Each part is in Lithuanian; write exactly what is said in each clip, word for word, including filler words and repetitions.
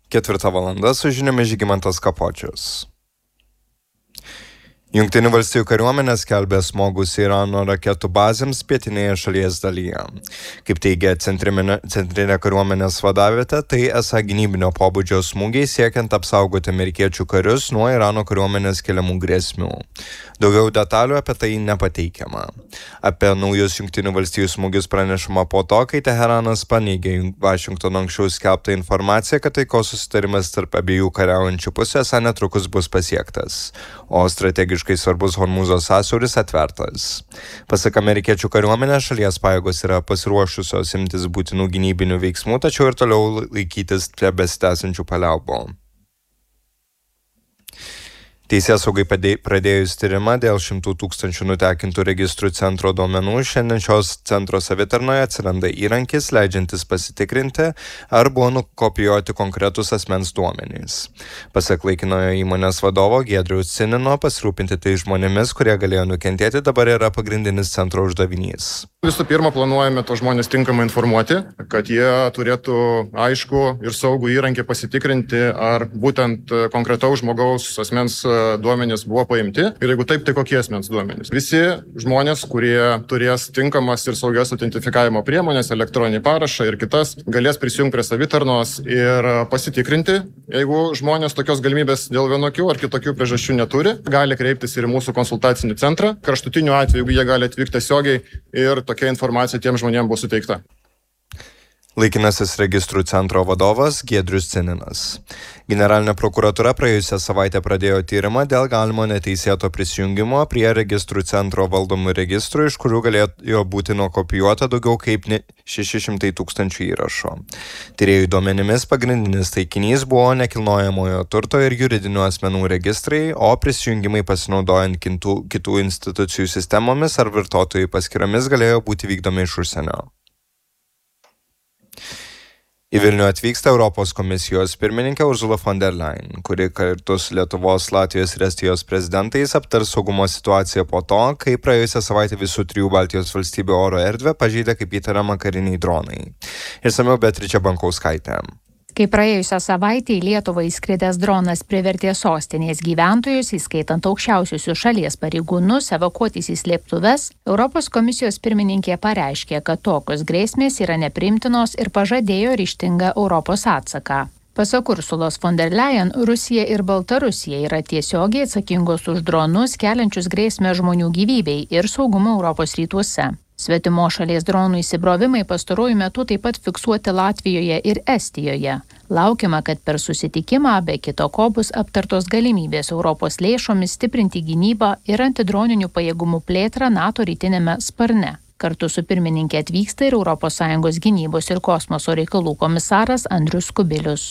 Ketvirta valanda su žiniomis Žygimantas Kapočius. Jungtinių valstijų kariuomenė skelbė smogus Irano raketų bazėms pietinėje šalies dalyje. Kaip teigia centrinė, centrinė kariuomenės vadavietė, tai esą gynybinio pobūdžio smūgiai siekiant apsaugoti amerikiečių karius nuo Irano kariuomenės keliamų grėsmių. Daugiau detalių apie tai nepateikiama. Apie naujus Jungtinių valstijų smūgius pranešama po to, kai Teheranas paneigė Vašingtono anksčiau skelbtą informaciją, kad taikos susitarimas tarp abiejų kariaujančių pusių esą netrukus bus pasiektas, o strategiškai kai svarbus Hormūzo sąsiauris atvertas. Pasak amerikiečių kariuomenės, šalies pajėgos yra pasiruošusios imtis būtinų gynybinių veiksmų, tačiau ir toliau laikytis prie besitęsiančių paliaubų. Teisėsaugai pradėjus tyrimą dėl šimtų tūkstančių nutekintų registrų centro duomenų, šiandien šios centro savitarnoje atsiranda įrankis, leidžiantis pasitikrinti, ar buvo nukopijuoti konkretus asmens duomenys. Pasak laikinojo įmonės vadovo Giedriaus Cinino, pasirūpinti tai žmonėmis, kurie galėjo nukentėti, dabar yra pagrindinis centro uždavinys. Visų pirma, planuojame to žmonės tinkamai informuoti, kad jie turėtų aišku ir saugų įrankį pasitikrinti, ar būtent konkretaus žmogaus asmens duomenys buvo paimti ir jeigu taip, tai kokie asmens duomenys. Visi žmonės, kurie turės tinkamas ir saugias autentifikavimo priemonės, elektroninį parašą ir kitas, galės prisijungti prie savitarnos ir pasitikrinti. Jeigu žmonės tokios galimybės dėl vienokių ar kitokių priežasčių neturi, gali kreiptis ir į mūsų konsultacinį centrą. Kraštutiniu atveju, jeigu jie gali atvykti tiesiogiai ir tokia informacija tiem žmonėms bus suteikta. Laikinasis registrų centro vadovas Giedrius Cininas. Generalinė prokuratūra praėjusią savaitę pradėjo tyrimą dėl galimo neteisėto prisijungimo prie registrų centro valdomų registrų, iš kurių galėjo būti nukopijuota daugiau kaip šeši šimtai tūkstančių įrašų. Tyrėjų duomenimis pagrindinis taikinys buvo nekilnojamojo turto ir juridinių asmenų registrai, o prisijungimai pasinaudojant kitų, kitų institucijų sistemomis ar vartotojų paskyromis galėjo būti vykdomi iš užsienio. Į Vilnių atvyksta Europos komisijos pirmininkė Ursula von der Leyen, kuri kartu su Lietuvos, Latvijos ir Estijos prezidentais aptars saugumo situaciją po to, kai praėjusią savaitę visų trijų Baltijos valstybių oro erdvę pažeidė kaip įtariama kariniai dronai. Išsamiau Beatričė Bankauskaitė. Kai praėjusią savaitę į Lietuvą įskridęs dronas privertė sostinės gyventojus, įskaitant aukščiausiusius šalies pareigūnus, evakuotis į slėptuves, Europos komisijos pirmininkė pareiškė, kad tokios grėsmės yra nepriimtinos ir pažadėjo ryžtingą Europos atsaką. Pasak Ursulos von der Leyen, Rusija ir Baltarusija yra tiesiogiai atsakingos už dronus, keliančius grėsmę žmonių gyvybei ir saugumo Europos rytuose. Svetimo šalies dronų įsibrovimai pastaruoju metu taip pat fiksuoti Latvijoje ir Estijoje. Laukiama, kad per susitikimą be kito ko bus aptartos galimybės Europos lėšomis stiprinti gynybą ir antidroninių pajėgumų plėtrą NATO rytinėme sparne. Kartu su pirmininkė atvyksta ir Europos Sąjungos gynybos ir kosmoso reikalų komisaras Andrius Kubilius.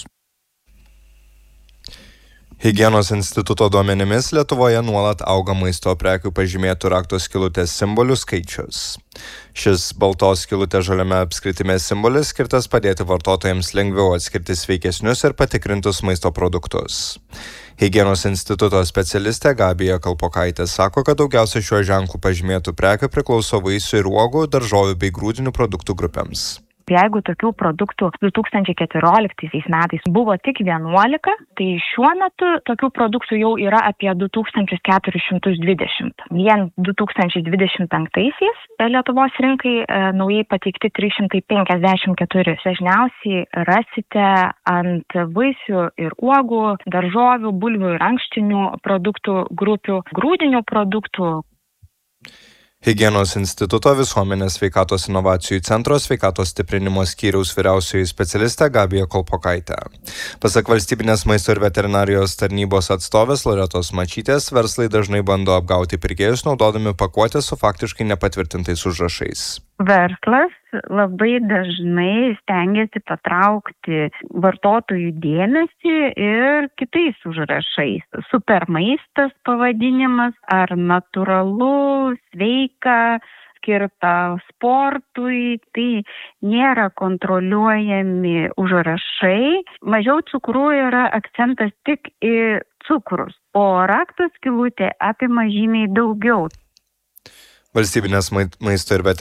Higienos instituto duomenimis Lietuvoje nuolat auga maisto prekių pažymėtų rakto skylutės simbolių skaičius. Šis baltos skylutės žaliame apskritime simbolis skirtas padėti vartotojams lengviau atskirti sveikesnius ir patikrintus maisto produktus. Higienos instituto specialistė Gabija Kalpokaitė sako, kad daugiausia šiuo ženklu pažymėtų prekių priklauso vaisių ir uogų, daržovių bei grūdinių produktų grupėms. Jeigu tokių produktų du tūkstančiai keturioliktaisiais metais buvo tik vienuolika, tai šiuo metu tokių produktų jau yra apie du tūkstančius keturis šimtus dvidešimt. Vien du tūkstančiai dvidešimt penktaisiais Lietuvos rinkai e, naujai pateikti trys šimtai penkiasdešimt keturi. Dažniausiai rasite ant vaisių ir uogų, daržovių, bulvių ir ankštinių produktų grupių, grūdinių produktų. Higienos instituto visuomenės sveikatos inovacijų centro sveikatos stiprinimo skyriaus vyriausioji specialistė Gabija Kalpokaitė. Pasak valstybinės maisto ir veterinarijos tarnybos atstovės Loretos Mačytės, verslai dažnai bando apgauti pirkėjus naudodami pakuotę su faktiškai nepatvirtintais užrašais. Verslas labai dažnai stengiasi patraukti vartotojų dėmesį ir kitais užrašais. Super maistas pavadinimas ar natūralu, sveika, skirta sportui. Tai nėra kontroliuojami užrašai. Mažiau cukrų yra akcentas tik į cukrus, o rakto skylutė apima žymiai daugiau. Valstybinės maisto ir veterinarijos